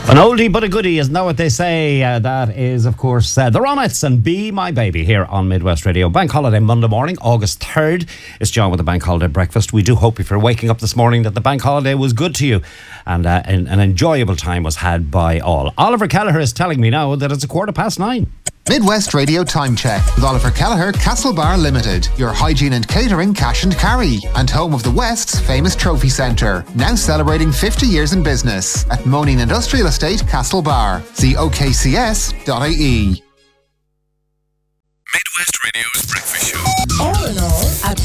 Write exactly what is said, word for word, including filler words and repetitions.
An oldie but a goodie, isn't that what they say? Uh, that is, of course, uh, the Ronettes and Be My Baby here on Midwest Radio. Bank holiday Monday morning, August third. It's John with the Bank Holiday Breakfast. We do hope if you're waking up this morning that the bank holiday was good to you and uh, an, an enjoyable time was had by all. Oliver Kelleher is telling me now that it's a quarter past nine. Midwest Radio Time Check with Oliver Kelleher, Castlebar Limited, your hygiene and catering cash and carry, and home of the West's famous trophy centre, now celebrating fifty years in business at Moaning Industrial Estate, Castlebar. See o k c s dot i e. Midwest Radio's breakfast show. All in all, at